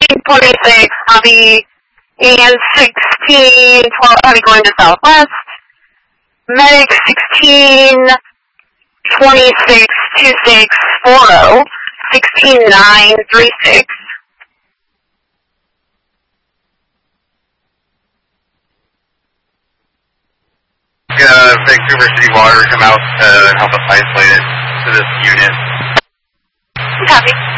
1626, Hobby, and 1612, Hobby going to southwest. Medic 1626, 2640, 16936. Vancouver City Water come out to help us isolate it to this unit. Copy.